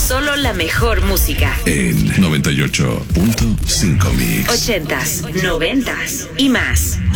Solo la mejor música. En 98.5 Mix. 80s, 90s y más.